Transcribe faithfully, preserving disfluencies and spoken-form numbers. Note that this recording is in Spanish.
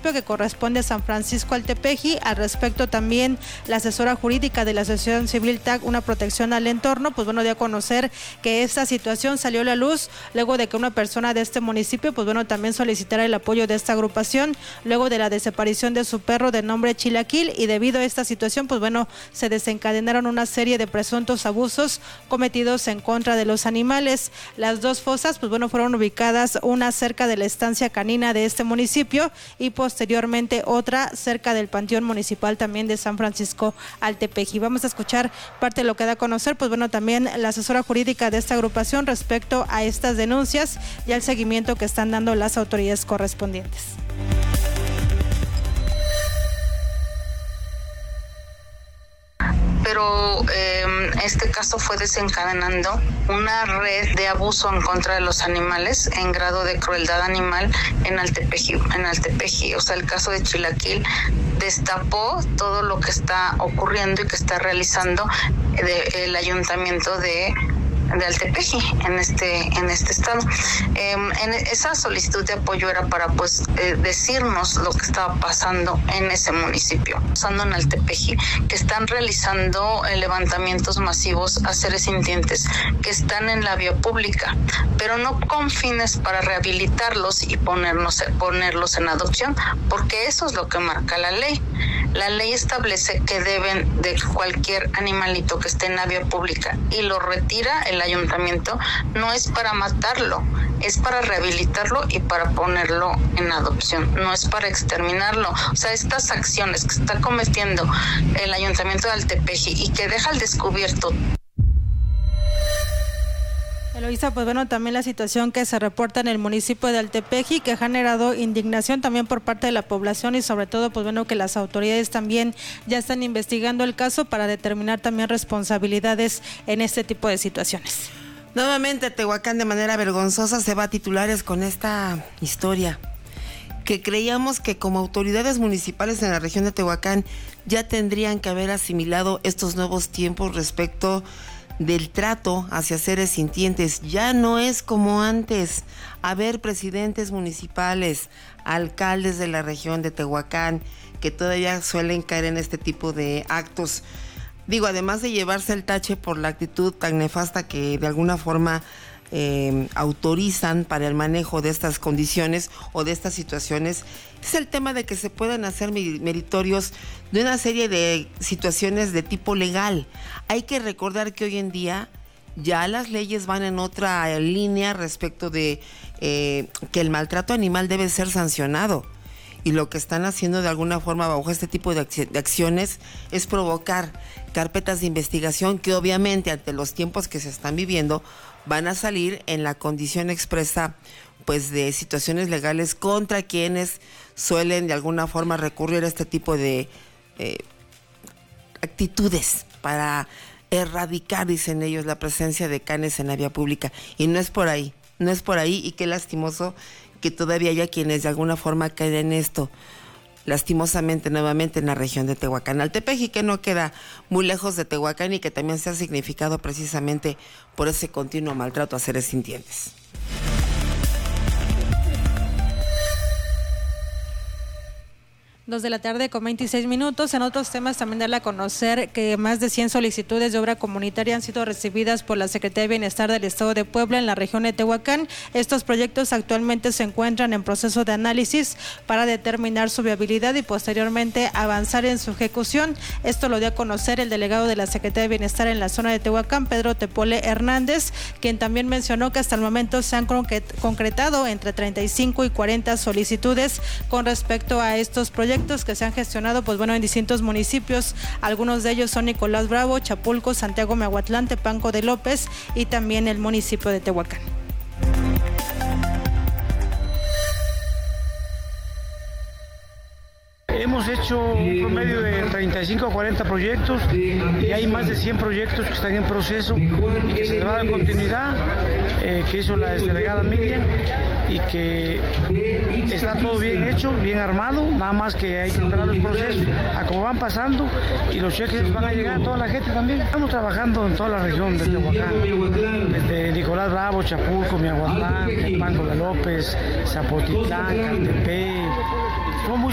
municipio que corresponde a San Francisco Altepeji. Al respecto también la asesora jurídica de la Asociación Civil T A C, Una Protección al Entorno, pues bueno, dio a conocer que esta situación salió a la luz luego de que una persona de este municipio, pues bueno, también solicitara el apoyo de esta agrupación luego de la desaparición de su perro de nombre Chilaquil, y debido a esta situación, pues bueno, se desencadenaron una serie de presuntos abusos cometidos en contra de los animales. Las dos fosas, pues bueno, fueron ubicadas, una cerca de la estancia canina de este municipio y posteriormente otra cerca del Panteón Municipal también de San Francisco Altepeji. Vamos a escuchar parte de lo que da a conocer, pues bueno, también la asesora jurídica de esta agrupación respecto a estas denuncias y al seguimiento que están dando las autoridades correspondientes. Pero eh, este caso fue desencadenando una red de abuso en contra de los animales en grado de crueldad animal en Altepeji, en Altepeji. O sea, el caso de Chilaquil destapó todo lo que está ocurriendo y que está realizando de, el ayuntamiento de de Altepeji en este en este estado. Eh, en esa solicitud de apoyo era para pues eh, decirnos lo que estaba pasando en ese municipio, pasando en Altepeji, que están realizando eh, levantamientos masivos a seres sintientes que están en la vía pública, pero no con fines para rehabilitarlos y ponernos, ponerlos en adopción, porque eso es lo que marca la ley. La ley establece que deben de cualquier animalito que esté en la vía pública y lo retira el ayuntamiento, no es para matarlo, es para rehabilitarlo y para ponerlo en adopción, no es para exterminarlo. O sea, estas acciones que está cometiendo el ayuntamiento de Altepeji y que deja al descubierto. Eloísa, pues bueno, también la situación que se reporta en el municipio de Altepeji, que ha generado indignación también por parte de la población y sobre todo, pues bueno, que las autoridades también ya están investigando el caso para determinar también responsabilidades en este tipo de situaciones. Nuevamente Tehuacán de manera vergonzosa se va a titulares con esta historia, que creíamos que como autoridades municipales en la región de Tehuacán ya tendrían que haber asimilado estos nuevos tiempos respecto del trato hacia seres sintientes. Ya no es como antes. A ver, presidentes municipales, alcaldes de la región de Tehuacán, que todavía suelen caer en este tipo de actos. Digo, además de llevarse el tache por la actitud tan nefasta que de alguna forma eh, autorizan para el manejo de estas condiciones o de estas situaciones, es el tema de que se puedan hacer meritorios de una serie de situaciones de tipo legal. Hay que recordar que hoy en día ya las leyes van en otra línea respecto de eh, que el maltrato animal debe ser sancionado. Y lo que están haciendo de alguna forma bajo este tipo de, ac- de acciones es provocar carpetas de investigación que obviamente ante los tiempos que se están viviendo van a salir en la condición expresa pues de situaciones legales contra quienes suelen de alguna forma recurrir a este tipo de eh, actitudes para erradicar, dicen ellos, la presencia de canes en la vía pública. Y no es por ahí, no es por ahí, y qué lastimoso que todavía haya quienes de alguna forma caen en esto, lastimosamente nuevamente en la región de Tehuacán. Altepeji, que no queda muy lejos de Tehuacán y que también se ha significado precisamente por ese continuo maltrato a seres sintientes. Dos de la tarde con veintiséis minutos. En otros temas también darle a conocer que más de cien solicitudes de obra comunitaria han sido recibidas por la Secretaría de Bienestar del Estado de Puebla en la región de Tehuacán. Estos proyectos actualmente se encuentran en proceso de análisis para determinar su viabilidad y posteriormente avanzar en su ejecución. Esto lo dio a conocer el delegado de la Secretaría de Bienestar en la zona de Tehuacán, Pedro Tepole Hernández, quien también mencionó que hasta el momento se han concretado entre treinta y cinco y cuarenta solicitudes con respecto a estos proyectos que se han gestionado, pues bueno, en distintos municipios. Algunos de ellos son Nicolás Bravo, Chapulco, Santiago Miahuatlán, Tepanco de López y también el municipio de Tehuacán. Hemos hecho un promedio de treinta y cinco a cuarenta proyectos y hay más de cien proyectos que están en proceso y que se le va a dar continuidad, eh, que hizo la delegada Miriam, y que está todo bien hecho, bien armado, nada más que hay que esperar los procesos a cómo van pasando y los cheques van a llegar a toda la gente también. Estamos trabajando en toda la región de Tehuacán, desde Nicolás Bravo, Chapulco, Miahuatlán, Tepanco de López, Zapotitlán, Cantepec,